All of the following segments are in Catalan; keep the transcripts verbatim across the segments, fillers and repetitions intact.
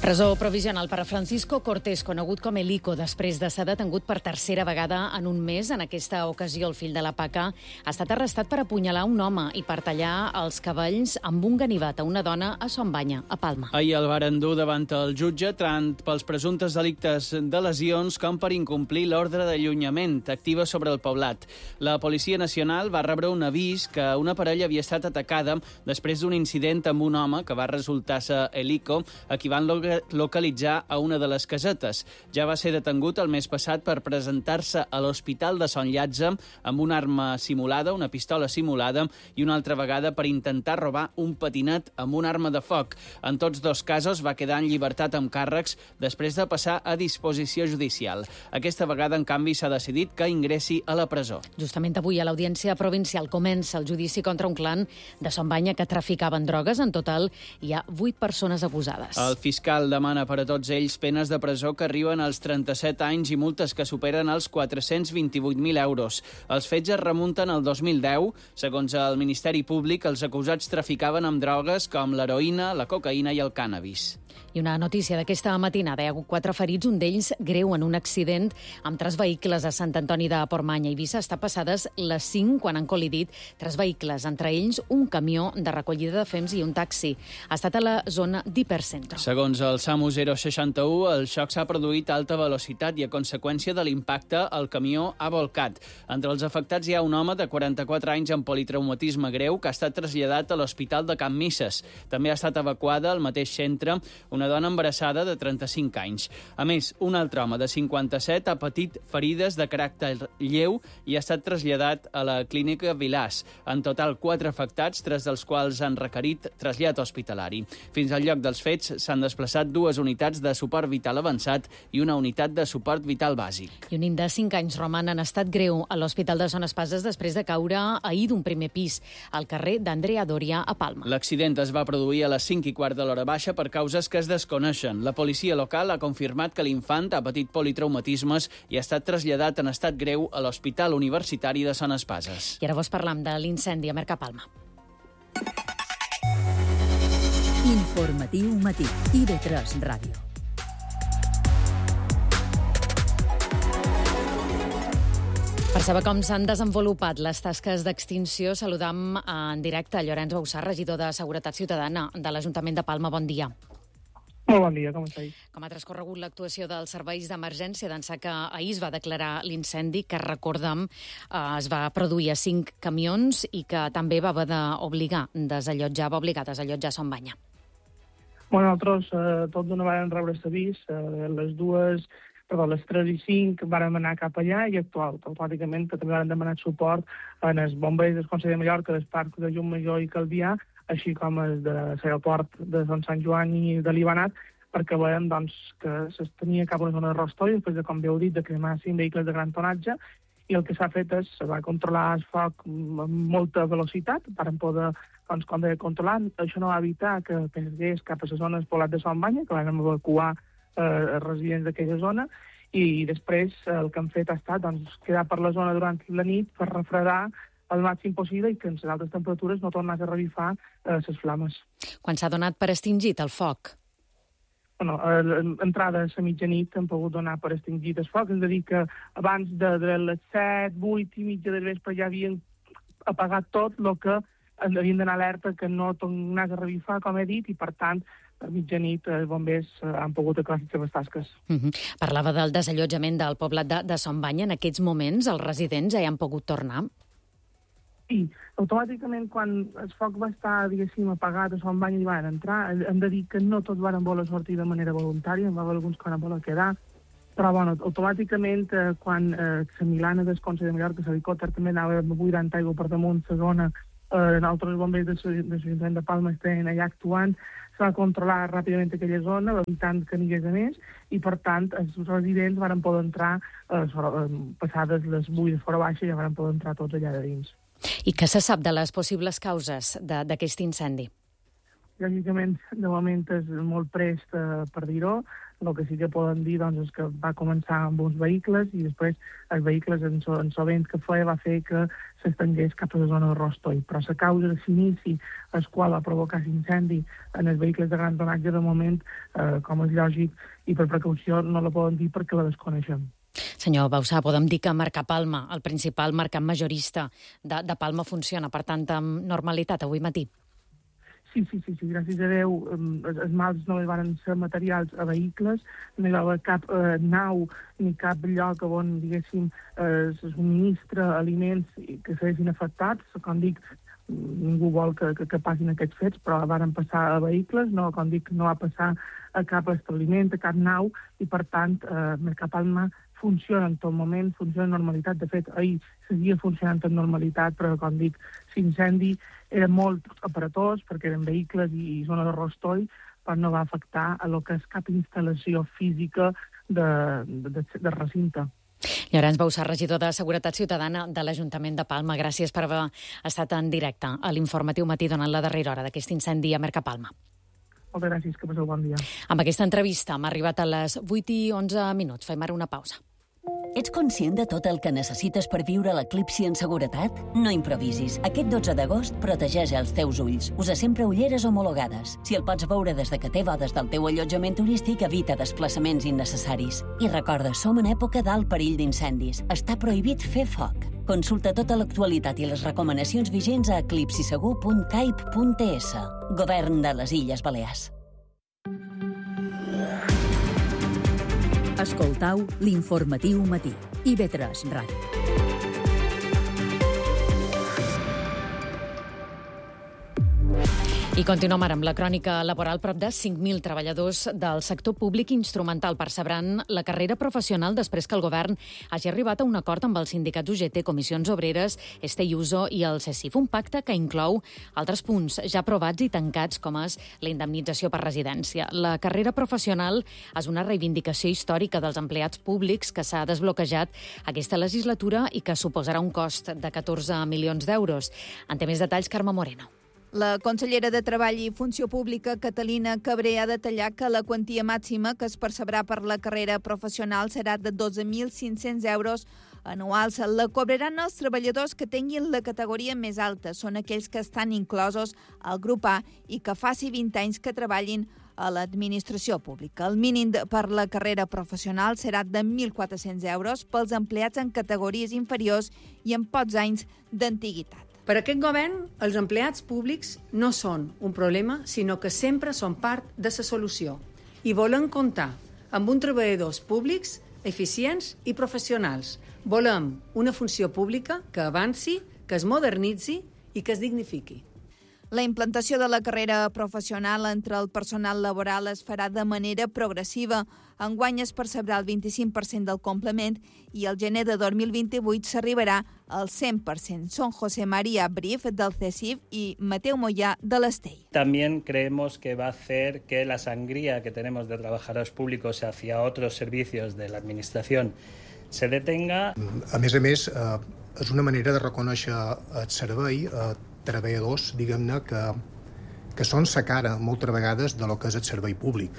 Presó provisional per a Francisco Cortés, conegut com el Ico, després de ser detengut per tercera vegada en un mes. En aquesta ocasió, el fill de la Paca ha estat arrestat per apunyalar un home i per tallar els cabells amb un ganivet a una dona a Son Banya, a Palma. Ahir el varen dur davant el jutge tant pels presumptes delictes de lesions com per incomplir l'ordre d'allunyament activa sobre el poblat. La Policia Nacional va rebre un avís que una parella havia estat atacada després d'un incident amb un home que va resultar ser el Ico, a qui van localitzar a una de les casetes. Ja va ser detengut el mes passat per presentar-se a l'Hospital de Son Llàtzer amb una arma simulada, una pistola simulada, i una altra vegada per intentar robar un patinet amb una arma de foc. En tots dos casos va quedar en llibertat amb càrrecs després de passar a disposició judicial. Aquesta vegada, en canvi, s'ha decidit que ingressi a la presó. Justament avui a l'Audiència Provincial comença el judici contra un clan de Son Banya que traficaven drogues. En total hi ha vuit persones acusades. El fiscal demana per a tots ells penes de presó que arriben als trenta-set anys i multes que superen els quatre-cents vint-i-vuit mil euros. Els fets es remunten al dos mil deu. Segons el Ministeri Públic, els acusats traficaven amb drogues com l'heroïna, la cocaïna i el cànnabis. I una notícia d'aquesta matinada. Hi ha hagut quatre ferits, un d'ells greu en un accident amb tres vehicles a Sant Antoni de Portmany. A Eivissa està passades les cinc quan han col·lidit tres vehicles, entre ells un camió de recollida de fems i un taxi. Ha estat a la zona d'Hipercentro. Segons el SAMU zero seixanta-u, el xoc s'ha produït a alta velocitat i a conseqüència de l'impacte el camió ha volcat. Entre els afectats hi ha un home de quaranta-quatre anys amb politraumatisme greu que ha estat traslladat a l'Hospital de Can Misses. També ha estat evacuada al mateix centre una dona embarassada de trenta-cinc anys. A més, un altre home de cinquanta-set ha patit ferides de caràcter lleu i ha estat traslladat a la clínica Vilàs. En total, quatre afectats, tres dels quals han requerit trasllat hospitalari. Fins al lloc dels fets s'han desplaçat dues unitats de suport vital avançat i una unitat de suport vital bàsic. I un nen de cinc anys roman en estat greu a l'Hospital de Son Espases després de caure ahir d'un primer pis al carrer d'Andrea Doria, a Palma. L'accident es va produir a les cinc i quart de l'hora baixa per causes que es desconeixen. La policia local ha confirmat que l'infant ha patit politraumatismes i ha estat traslladat en estat greu a l'Hospital Universitari de Son Espases. I ara vos parlam de l'incendi a Mercapalma. Informatiu matí. I V tres Ràdio. Per saber com s'han desenvolupat les tasques d'extinció, saludam en directe a Llorenç Bauçà, regidor de Seguretat Ciutadana de l'Ajuntament de Palma. Bon dia. Molt bon dia, com estàs? Com ha transcorregut l'actuació dels serveis d'emergència d'ençà que ahir es va declarar l'incendi, que recordem eh, es va produir a cinc camions i que també va haver d'obligar, desallotjar, va obligar a desallotjar Son Banya? Bueno, nosaltres eh, tots no vam rebre l'avís, eh, les dues, perdó, les tres i cinc vàrem anar cap allà i actual, automàticament que també vàrem demanar suport en els bombers del Consell de Mallorca, dels parcs de Llum Major i Calvià, així com els de l'aeroport de Sant Joan i de Libanat, perquè veiem doncs, que s'estenia cap a una zona de rostoi, després de, com bé heu dit, de cremar cinc vehicles de gran tonatge, i el que s'ha fet és, se va controlar el foc amb molta velocitat, per poder, doncs, com deia, controlar. Això no va evitar que perdés cap a les zones poblats de Son Banya, que vam evacuar eh, residents d'aquella zona, i després el que han fet ha estat doncs, quedar per la zona durant la nit per refredar el màxim possible i que en les altes temperatures no tornés a revifar eh, les flames. Quan s'ha donat per extingit el foc? Bueno, eh, entrada a mitjanit hem pogut donar per extingit el foc. Hem de dir que abans de, de les set, vuit i mitja del vespre ja havien apagat tot el que havien d'anar alerta que no tornés a revifar, com he dit, i per tant a mitjanit els bombers han pogut acabar les seves tasques. Uh -huh. Parlava del desallotjament del poblat de, de Son Banya. En aquests moments els residents ja hi han pogut tornar? Sí, automàticament quan el foc va estar, diguéssim, apagat a Son Banya i van entrar, hem de dir que no tots van voler sortir de manera voluntària, hi va haver alguns que van voler quedar, però bueno, automàticament eh, quan eh, la Milana del Consell de Mallorca, l'helicòpter també anava buidant aigua per damunt la zona, eh, altres bombers de l'Ajuntament de Palma estan allà actuant, s'ha de controlar ràpidament aquella zona, evitant que n'hi hagués més, i per tant els residents van poder entrar, eh, passades les vuit de fora baixa, ja van poder entrar tots allà de dins. I què se sap de les possibles causes d'aquest incendi? lògicament, de moment és molt prest eh, per dir-ho. El que sí que poden dir doncs, és que va començar amb uns vehicles i després els vehicles en so, en so vent que feia va fer que s'estengués cap a la zona de Rostoi. Però la causa de l'inici, el qual va provocar l'incendi en els vehicles de gran tonatge, de moment, eh, com és lògic, i per precaució no la poden dir perquè la desconeixem. Senyor Bauzá, podem dir que Mercapalma, el principal mercat majorista de, de Palma, funciona, per tant, amb normalitat avui matí? Sí, sí, sí, sí, gràcies a Déu, els, els mals no hi van ser materials a vehicles, no hi va haver cap eh, nau ni cap lloc on, diguéssim, eh, se subministra aliments que s'hagin afectats. Com dic, ningú vol que, que, que passin aquests fets, però van passar a vehicles, no, com dic, no va passar a cap establiment, a cap nau, i per tant, eh, Mercapalma funciona en tot moment, funciona en normalitat. De fet, ahir seguia funcionant en normalitat, però, com dic, l'incendi era molt aparatós, perquè eren vehicles i zona de Rostoi, però no va afectar a lo que és cap instal·lació física de, de, de recinte. Llorenç Bauzá, regidor de Seguretat Ciutadana de l'Ajuntament de Palma. Gràcies per haver estat en directe a l'informatiu matí donant la darrera hora d'aquest incendi a Mercapalma. Moltes gràcies, que passeu bon dia. Amb aquesta entrevista hem arribat a les vuit i onze minuts. Fem ara una pausa. Ets conscient de tot el que necessites per viure l'eclipsi en seguretat? No improvisis. Aquest dotze d'agost protegeix els teus ulls. Usa sempre ulleres homologades. Si el pots veure des de que té bodes del teu allotjament turístic, evita desplaçaments innecessaris. I recorda, som en època d'alt perill d'incendis. Està prohibit fer foc. Consulta tota l'actualitat i les recomanacions vigents a eclipsisegur punt caip punt es. Govern de les Illes Balears. Escoltau l'informatiu matí. I ve tres Ràdio. I continuem ara amb la crònica laboral. Prop de cinc mil treballadors del sector públic instrumental percebran la carrera professional després que el govern hagi arribat a un acord amb els sindicats U G T, Comissions Obreres, Este i Uso i el CECIF. Un pacte que inclou altres punts ja aprovats i tancats, com és la indemnització per residència. La carrera professional és una reivindicació històrica dels empleats públics que s'ha desbloquejat aquesta legislatura i que suposarà un cost de catorze milions d'euros. En té més detalls Carme Moreno. La consellera de Treball i Funció Pública, Catalina Cabré, ha detallat que la quantia màxima que es percebrà per la carrera professional serà de dotze mil cinc-cents euros anuals. La cobraran els treballadors que tinguin la categoria més alta. Són aquells que estan inclosos al grup A i que faci vint anys que treballin a l'administració pública. El mínim per la carrera professional serà de mil quatre-cents euros pels empleats en categories inferiors i amb pocs anys d'antiguitat. Per aquest govern, els empleats públics no són un problema, sinó que sempre són part de la solució. I volem comptar amb uns treballadors públics eficients i professionals. Volem una funció pública que avanci, que es modernitzi i que es dignifiqui. La implantació de la carrera professional entre el personal laboral es farà de manera progressiva. Enguany es percebrà el vint-i-cinc per cent del complement i el gener de dos mil vint-i-vuit s'arribarà al cent per cent. Són José María Brif, del CECIF, y Mateo Moyá, de l'Estell. También creemos que va a hacer que la sangría que tenemos de trabajadores públicos hacia otros servicios de la Administración se detenga. A més a més, eh, és una manera de reconèixer el servei a treballadors, diguem-ne, que, que són sa cara moltes vegades de lo que és el servei públic.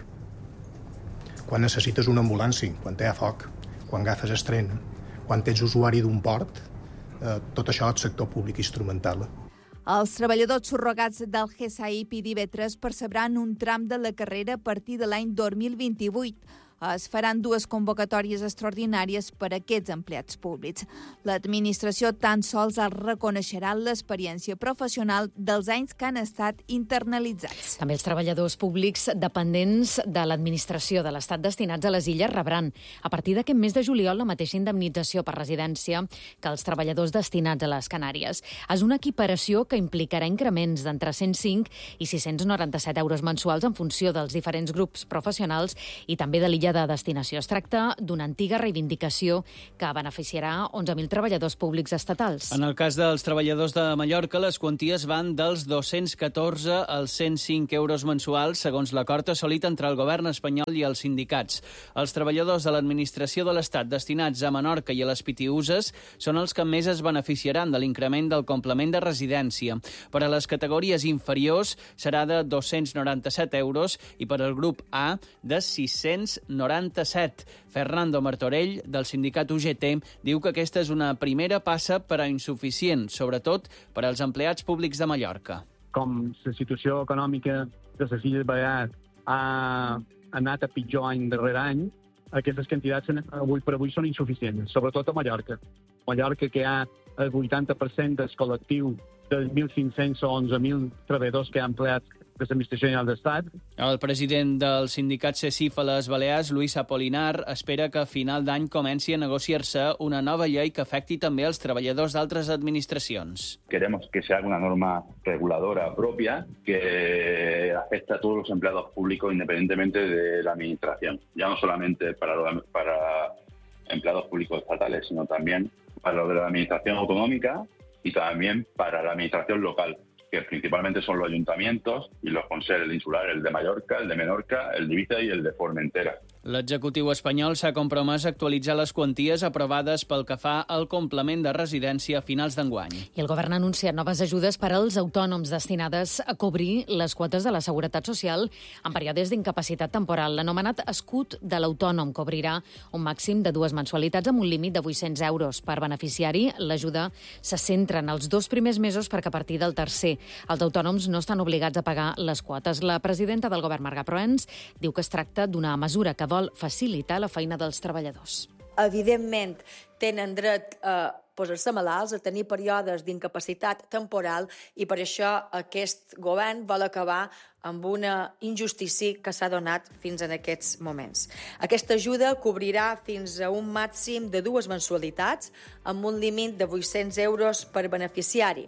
Quan necessites una ambulància, quan hi ha foc, quan agafes el tren, quan ets usuari d'un port, eh, tot això és sector públic instrumental. Els treballadors subrogats del G S A I P i d'I V tres percebran un tram de la carrera a partir de l'any dos mil vint-i-vuit. Es faran dues convocatòries extraordinàries per a aquests empleats públics. L'administració tan sols els reconeixerà l'experiència professional dels anys que han estat internalitzats. També els treballadors públics dependents de l'administració de l'Estat destinats a les illes rebran a partir d'aquest mes de juliol la mateixa indemnització per residència que els treballadors destinats a les Canàries. És una equiparació que implicarà increments d'entre cent cinc i sis-cents noranta-set euros mensuals en funció dels diferents grups professionals i també de l'illa de destinació. Es tracta d'una antiga reivindicació que beneficiarà onze mil treballadors públics estatals. En el cas dels treballadors de Mallorca, les quanties van dels dos-cents catorze als cent cinc euros mensuals, segons l'acord assolit entre el govern espanyol i els sindicats. Els treballadors de l'administració de l'Estat destinats a Menorca i a les Pitiüses són els que més es beneficiaran de l'increment del complement de residència. Per a les categories inferiors serà de dos-cents noranta-set euros i per al grup A de sis-cents noranta-set. Fernando Martorell, del sindicat U G T, diu que aquesta és una primera passa però insuficient, sobretot per als empleats públics de Mallorca. Com la situació econòmica de les Illes Balears ha anat a pitjor any darrere any, aquestes quantitats avui per avui són insuficients, sobretot a Mallorca. Mallorca, que hi ha el vuitanta per cent del col·lectiu dels mil cinc-cents o onze mil treballadors que ha empleat de l'Administració General d'Estat. El president del sindicat CESIF a les Balears, Luis Apolinar, espera que a final d'any comenci a negociar-se una nova llei que afecti també els treballadors d'altres administracions. Queremos que se haga una norma reguladora propia que afecte a todos los empleados públicos independientemente de la administración. Ya no solamente para, los, para empleados públicos estatales, sino también para los de la administración autonómica y también para la administración local, que principalmente son los ayuntamientos y los consells insulares, el de Mallorca, el de Menorca, el de Ibiza i el de Formentera. L'executiu espanyol s'ha compromès a actualitzar les quanties aprovades pel que fa al complement de residència a finals d'enguany. I el govern ha anunciat noves ajudes per als autònoms destinades a cobrir les quotes de la Seguretat Social en períodes d'incapacitat temporal. L'anomenat escut de l'autònom cobrirà un màxim de dues mensualitats amb un límit de vuit-cents euros. Per beneficiari, l'ajuda se centra en els dos primers mesos perquè a partir del tercer els autònoms no estan obligats a pagar les quotes. La presidenta del govern, Marga Proens, diu que es tracta d'una mesura que vol facilitar la feina dels treballadors. Evidentment, tenen dret a posar-se malalts, a tenir períodes d'incapacitat temporal i per això aquest govern vol acabar amb una injustícia que s'ha donat fins en aquests moments. Aquesta ajuda cobrirà fins a un màxim de dues mensualitats amb un límit de vuit-cents euros per beneficiari.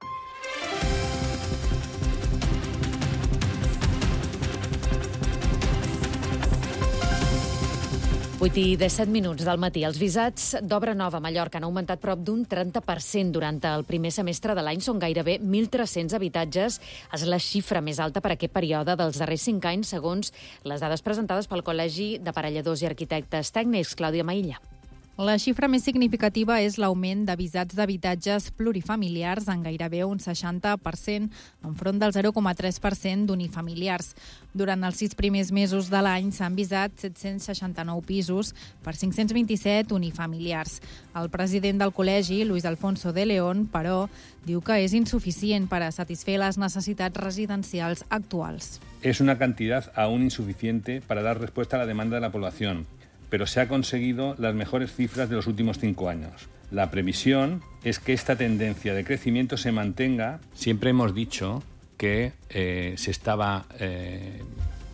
vuit i disset minuts del matí. Els visats d'obra nova a Mallorca han augmentat prop d'un trenta per cent durant el primer semestre de l'any. Són gairebé mil tres-cents habitatges. És la xifra més alta per a aquest període dels darrers cinc anys, segons les dades presentades pel Col·legi d'Aparelladors i Arquitectes Tècnics. Clàudia Maïlla. La xifra més significativa és l'augment de visats d'habitatges plurifamiliars en gairebé un seixanta per cent, enfront del zero coma tres per cent d'unifamiliars. Durant els sis primers mesos de l'any s'han visat set-cents seixanta-nou pisos per cinc-cents vint-i-set unifamiliars. El president del col·legi, Luis Alfonso de León, però, diu que és insuficient per a satisfer les necessitats residencials actuals. Es una cantidad aún insuficiente para dar respuesta a la demanda de la población, pero se ha conseguido las mejores cifras de los últimos cinco años. La previsión es que esta tendencia de crecimiento se mantenga. Siempre hemos dicho que eh, se estaba eh,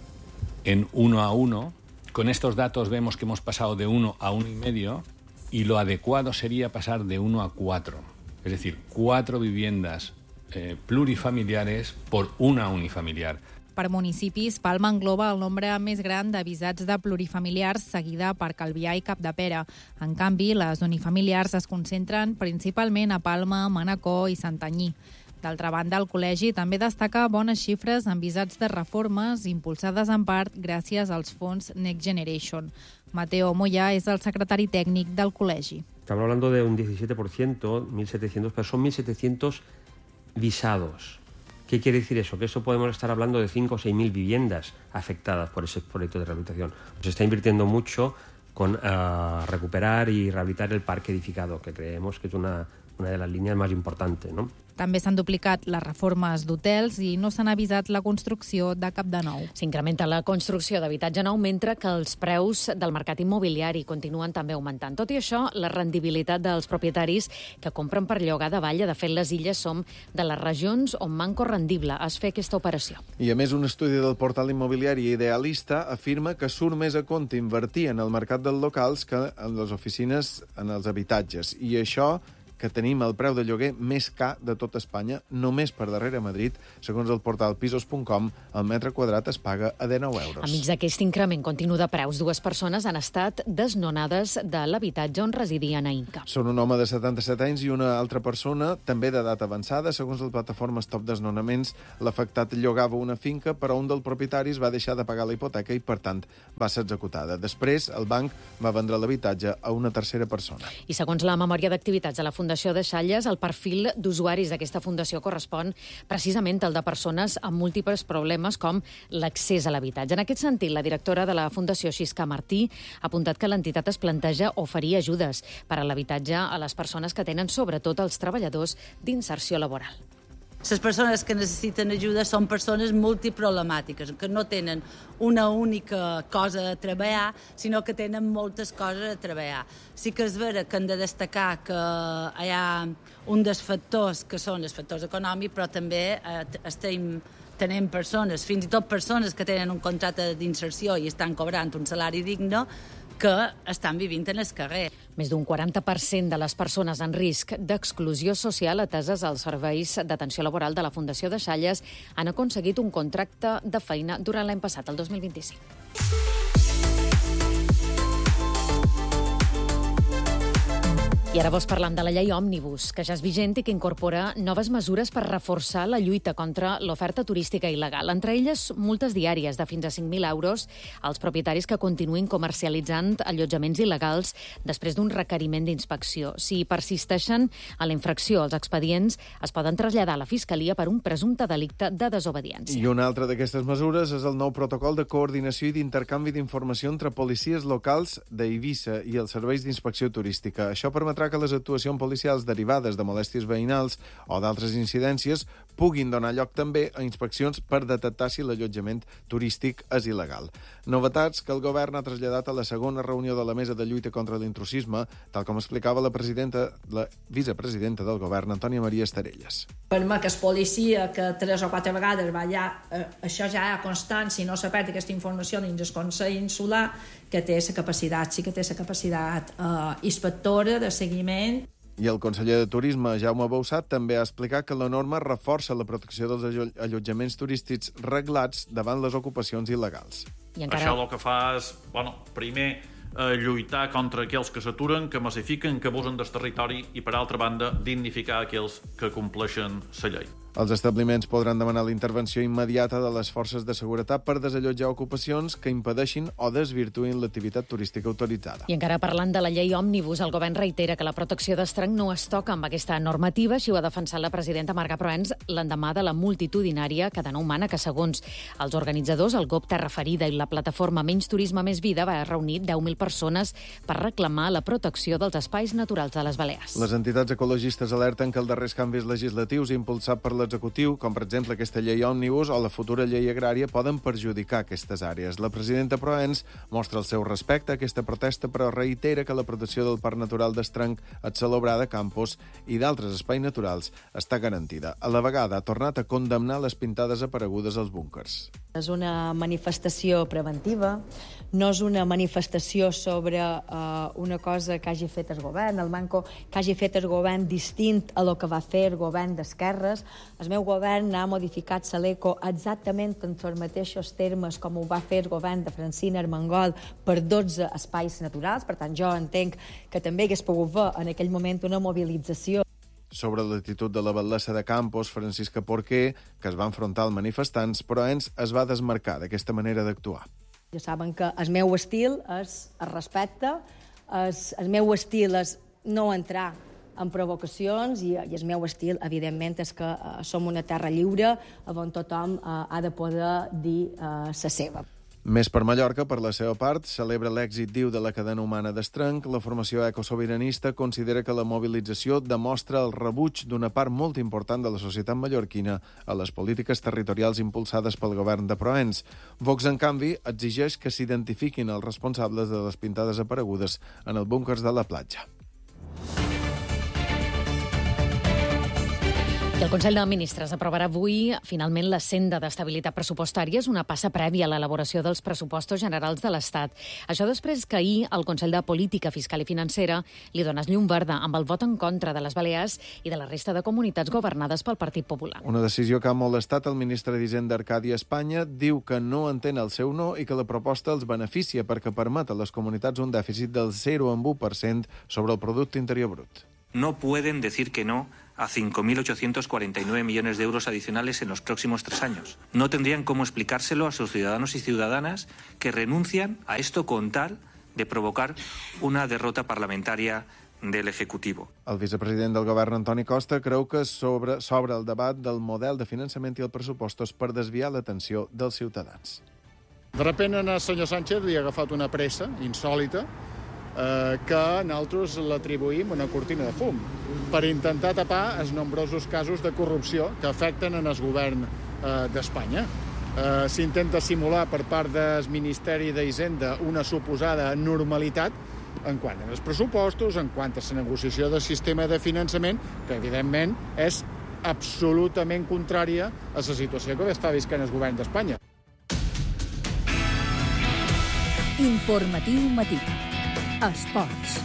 en uno a uno. Con estos datos vemos que hemos pasado de uno a uno y medio y lo adecuado sería pasar de uno a cuatro. Es decir, cuatro viviendas eh, plurifamiliares por una unifamiliar. Per municipis, Palma engloba el nombre més gran de visats de plurifamiliars, seguida per Calvià i Capdepera. En canvi, les unifamiliars es concentren principalment a Palma, Manacor i Santanyí. D'altra banda, el col·legi també destaca bones xifres en visats de reformes impulsades en part gràcies als fons Next Generation. Mateo Moya és el secretari tècnic del col·legi. Estamos hablando de un diecisiete por ciento, mil setecientos, pero son mil setecientos visados. ¿Qué quiere decir eso? Que eso podemos estar hablando de cinco o seis mil viviendas afectadas por ese proyecto de rehabilitación. Se está invirtiendo mucho con uh, recuperar y rehabilitar el parque edificado, que creemos que es una, una de las líneas más importantes, ¿no? També s'han duplicat les reformes d'hotels i no s'han avisat la construcció de cap de nou. S'incrementa la construcció d'habitatge nou, mentre que els preus del mercat immobiliari continuen també augmentant. Tot i això, la rendibilitat dels propietaris que compren per llogar de Vall, de fet, les illes som de les regions on manco rendible es fer aquesta operació. I a més, un estudi del portal immobiliari Idealista afirma que surt més a compte invertir en el mercat dels locals que en les oficines en els habitatges. I això que tenim el preu de lloguer més car de tot Espanya, només per darrere Madrid. Segons el portal pisos punt com, el metre quadrat es paga a dinou euros. Enmig d'aquest increment continu de preus, dues persones han estat desnonades de l'habitatge on residien a Inca. Són un home de setanta-set anys i una altra persona, també d'edat avançada. Segons la plataforma Stop Desnonaments, l'afectat llogava una finca, però un dels propietaris va deixar de pagar la hipoteca i, per tant, va ser executada. Després, el banc va vendre l'habitatge a una tercera persona. I segons la memòria d'activitats de la Fundació de Xalles, el perfil d'usuaris d'aquesta fundació correspon precisament al de persones amb múltiples problemes com l'accés a l'habitatge. En aquest sentit, la directora de la Fundació, Xisca Martí, ha apuntat que l'entitat es planteja oferir ajudes per a l'habitatge a les persones que tenen sobretot els treballadors d'inserció laboral. Les persones que necessiten ajuda són persones multiproblemàtiques, que no tenen una única cosa a treballar, sinó que tenen moltes coses a treballar. Sí que és vera que hem de destacar que hi ha un dels factors que són els factors econòmics, però també eh, estem tenim persones, fins i tot persones que tenen un contracte d'inserció i estan cobrant un salari digne, que estan vivint en el carrer. Més d'un quaranta per cent de les persones en risc d'exclusió social ateses als serveis d'atenció laboral de la Fundació de Xalles han aconseguit un contracte de feina durant l'any passat, el dos mil vint-i-cinc. I ara vols parlant de la llei Òmnibus, que ja és vigent i que incorpora noves mesures per reforçar la lluita contra l'oferta turística il·legal. Entre elles, multes diàries de fins a cinc mil euros als propietaris que continuïn comercialitzant allotjaments il·legals després d'un requeriment d'inspecció. Si persisteixen a la infracció, els expedients es poden traslladar a la Fiscalia per un presumpte delicte de desobediència. I una altra d'aquestes mesures és el nou protocol de coordinació i d'intercanvi d'informació entre policies locals d'Eivissa i els serveis d'inspecció turística. Això permetrà que les actuacions policials derivades de molèsties veïnals o d'altres incidències puguin donar lloc també a inspeccions per detectar si l'allotjament turístic és il·legal. Novetats que el govern ha traslladat a la segona reunió de la Mesa de Lluita contra l'intrusisme, tal com explicava la presidenta, la vicepresidenta del govern, Antònia Maria Estarelles. Per mi que és policia que tres o quatre vegades va allà, eh, això ja hi ha constància i no s'ha perd aquesta informació dins el Consell Insular, que té la capacitat, sí que té la capacitat eh, inspectora de seguiment. I el conseller de Turisme, Jaume Bausat, també ha explicat que la norma reforça la protecció dels allotjaments turístics reglats davant les ocupacions il·legals. I encara... Això el que fa és, bueno, primer, eh, lluitar contra aquells que s'aturen, que massifiquen, que abusen del territori i, per altra banda, dignificar aquells que compleixen la llei. Els establiments podran demanar la intervenció immediata de les forces de seguretat per desallotjar ocupacions que impedeixin o desvirtuïn l'activitat turística autoritzada. I encara parlant de la llei Òmnibus, el govern reitera que la protecció d'estranc no es toca amb aquesta normativa, així ho ha defensat la presidenta Marga Proens l'endemà de la multitudinària cadena humana que, segons els organitzadors, el G O P Terra Ferida i la plataforma Menys Turisme Més Vida va reunir deu mil persones per reclamar la protecció dels espais naturals de les Balears. Les entitats ecologistes alerten que els darrers canvis legislatius impulsats per l'executiu, com per exemple aquesta llei Òmnibus o la futura llei agrària, poden perjudicar aquestes àrees. La presidenta Proens mostra el seu respecte a aquesta protesta, però reitera que la protecció del Parc Natural d'Estranc, Atxalobrada, Campos i d'altres espais naturals està garantida. A la vegada ha tornat a condemnar les pintades aparegudes als búnquers. És una manifestació preventiva, no és una manifestació sobre uh, una cosa que hagi fet el govern, el manco que hagi fet el govern distint a lo que va fer el govern d'esquerres. El meu govern ha modificat l'ECO exactament en els mateixos termes com ho va fer el govern de Francina Armengol per dotze espais naturals. Per tant, jo entenc que també hagués pogut ver en aquell moment una mobilització. Sobre l'actitud de la batllessa de Campos, Francisca Porquer, que es va enfrontar als manifestants, però ens es va desmarcar d'aquesta manera d'actuar. Ja saben que el meu estil és el respecte, es, el meu estil és no entrar en provocacions i, i el meu estil, evidentment, és que uh, som una terra lliure on tothom uh, ha de poder dir uh, la seva. Més per Mallorca, per la seva part, celebra l'èxit, diu, de la cadena humana d'Estranc. La formació ecosobiranista considera que la mobilització demostra el rebuig d'una part molt important de la societat mallorquina a les polítiques territorials impulsades pel govern de Proens. Vox, en canvi, exigeix que s'identifiquin els responsables de les pintades aparegudes en el búnquers de la platja. I el Consell de Ministres aprovarà avui finalment la senda d'estabilitat pressupostària. És una passa prèvia a l'elaboració dels pressupostos generals de l'Estat. Això després que ahir el Consell de Política Fiscal i Financera li donés llum verda amb el vot en contra de les Balears i de la resta de comunitats governades pel Partit Popular. Una decisió que ha molestat el ministre d'Hisenda Arcadi Espanya. Diu que no entén el seu no i que la proposta els beneficia perquè permet a les comunitats un dèficit del zero coma u per cent sobre el Producte Interior Brut. No pueden decir que no a cinco mil ochocientos cuarenta y nueve millones de euros adicionales en los próximos tres años. No tendrían cómo explicárselo a sus ciudadanos y ciudadanas que renuncian a esto con tal de provocar una derrota parlamentaria del Ejecutivo. El vicepresident del govern, Antoni Costa, creu que s'obre sobre el debat del model de finançament i els pressupostos per desviar l'atenció dels ciutadans. De repente, al senyor Sánchez li ha agafat una pressa insòlita eh, que nosaltres l'atribuïm una cortina de fum per intentar tapar els nombrosos casos de corrupció que afecten en el govern eh, d'Espanya. Eh, S'intenta simular per part del Ministeri d'Hisenda una suposada normalitat en quant als pressupostos, en quant a la negociació del sistema de finançament, que evidentment és absolutament contrària a la situació que està visquent el govern d'Espanya. Informatiu matí. Esports.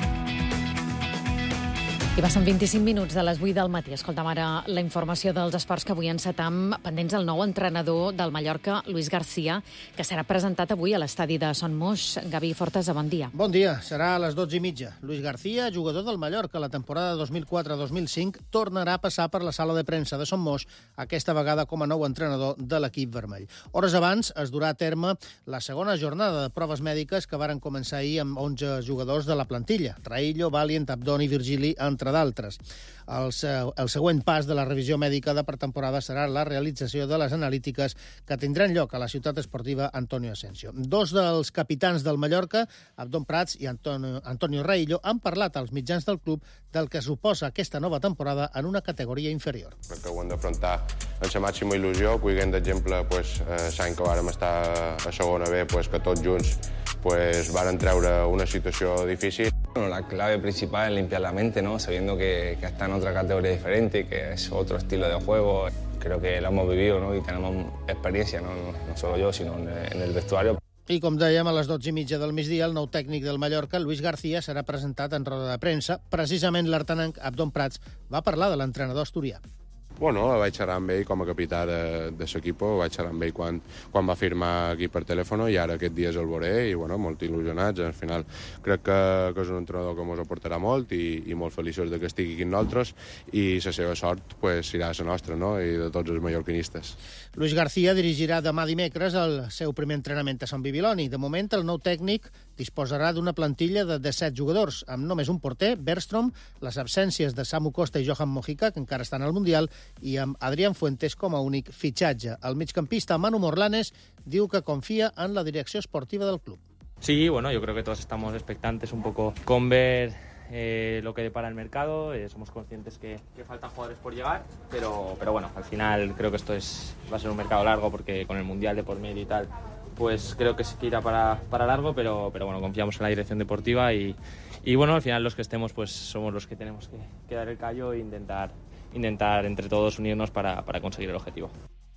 I passen vint-i-cinc minuts de les vuit del matí. Escoltam ara la informació dels esports que avui encetam pendents del nou entrenador del Mallorca, Luis García, que serà presentat avui a l'estadi de Son Moix. Gavi Fortes, bon dia. Bon dia. Serà a les dotze i mitja. Luis García, jugador del Mallorca la temporada dos mil quatre dos mil cinc, tornarà a passar per la sala de premsa de Son Moix, aquesta vegada com a nou entrenador de l'equip vermell. Hores abans es durà a terme la segona jornada de proves mèdiques que varen començar ahir amb onze jugadors de la plantilla. Traillo, Valiant, Abdón i Virgili, entre d'altres. El, el següent pas de la revisió mèdica de pretemporada serà la realització de les analítiques que tindran lloc a la ciutat esportiva Antonio Asensio. Dos dels capitans del Mallorca, Abdón Prats i Antonio, Antonio Raillo, han parlat als mitjans del club del que suposa aquesta nova temporada en una categoria inferior. Crec que ho hem d'afrontar amb la màxima il·lusió, cuidant d'exemple pues, eh, l'any que vàrem estar a segona B, pues, que tots junts pues, varen treure una situació difícil. Bueno, la clave principal es limpiar la mente, ¿no? Sabiendo que, que está en otra categoría diferente, que es otro estilo de juego. Creo que lo hemos vivido, ¿no? Y tenemos experiencia, ¿no? No solo yo, sino en el, en el vestuario. I com dèiem, a les dotze i mitja del migdia, el nou tècnic del Mallorca, Luis García, serà presentat en roda de premsa. Precisament l'artanenc Abdón Prats va parlar de l'entrenador asturià. Bueno, vaig xerrar amb ell com a capità de, de l'equip, vaig xerrar amb ell quan, quan va firmar aquí per telèfon i ara aquest dia el veuré i bueno, molt il·lusionats. Al final crec que, que és un entrenador que ens aportarà molt i, i molt feliços de que estigui aquí amb nosaltres i la seva sort pues, serà la nostra, no? I de tots els mallorquinistes. Luis García dirigirà demà dimecres el seu primer entrenament a Sant Bibiloni. De moment, el nou tècnic disposarà d'una plantilla de disset jugadors, amb només un porter, Bergstrom, les absències de Samu Costa i Johan Mojica, que encara estan al Mundial, i amb Adrián Fuentes com a únic fitxatge. El migcampista Manu Morlanes diu que confia en la direcció esportiva del club. Sí, bueno, yo creo que todos estamos expectantes un poco con ver eh, lo que depara el mercado. Eh, somos conscientes que, que faltan jugadores por llegar, pero, pero bueno, al final creo que esto es, va a ser un mercado largo porque con el Mundial de por medio y tal, pues creo que se irá para, para largo, pero, pero bueno, confiamos en la dirección deportiva y, y bueno, al final los que estemos pues somos los que tenemos que, que dar el callo e intentar intentar entre todos unirnos para, para conseguir el objetivo.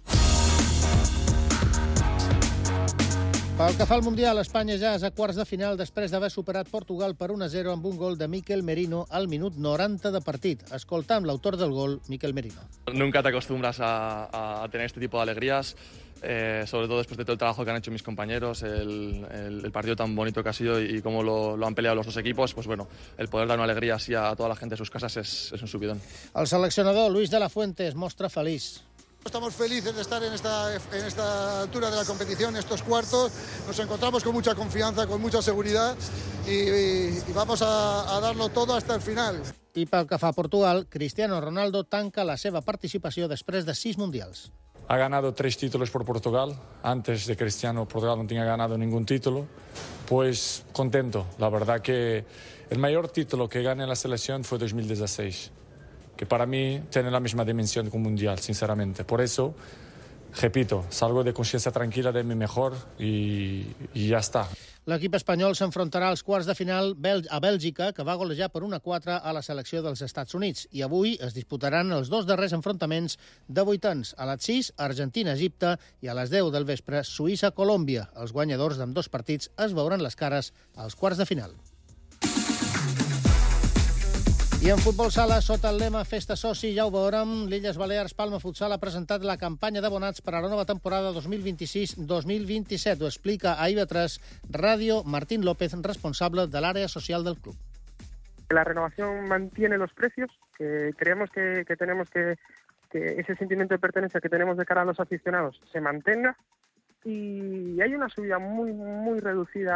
Pel que fa al Mundial, Espanya ja és a quarts de final després d'haver superat Portugal per un a zero amb un gol de Mikel Merino al minut noranta de partit. Escoltam l'autor del gol, Mikel Merino. Nunca te acostumbras a, a tener este tipo de alegrías, eh, sobre todo después de todo el trabajo que han hecho mis compañeros, el, el, el partido tan bonito que ha sido y, y cómo lo, lo han peleado los dos equipos, pues bueno, el poder dar una alegría así a toda la gente de sus casas es, es un subidón. El seleccionador Luis de la Fuente es mostra feliç. Estamos felices de estar en esta, en esta altura de la competición, estos cuartos. Nos encontramos con mucha confianza, con mucha seguridad y, y, y vamos a, a darlo todo hasta el final. I pel que fa a Portugal, Cristiano Ronaldo tanca la seva participació després de sis mundials. Ha ganado tres títulos por Portugal. Antes de Cristiano, Portugal no tenía ganado ningún título. Pues contento. La verdad que el mayor título que gané en la selección fue dos mil dieciséis. Que para mí tiene la misma dimensión que un mundial, sinceramente. Por eso, repito, salgo de conciencia tranquila de mi mejor y, y ya está. L'equip espanyol s'enfrontarà als quarts de final a Bèlgica, que va golejar per un a quatre a la selecció dels Estats Units. I avui es disputaran els dos darrers enfrontaments de vuitens. A les sis, Argentina-Egipte, i a les deu del vespre, Suïssa-Colòmbia. Els guanyadors d'ambdós partits es veuran les cares als quarts de final. I en futbol sala, sota el lema Festa Soci, ja ho veurem, l'Illes Balears Palma Futsal ha presentat la campanya d'abonats per a la nova temporada dos mil vint-i-sis dos mil vint-i-set. Ho explica a I V tres Ràdio Martín López, responsable de l'àrea social del club. La renovación mantiene los precios, que creemos que, que tenemos que, que ese sentimiento de pertenencia que tenemos de cara a los aficionados se mantenga, y hay una subida muy, muy reducida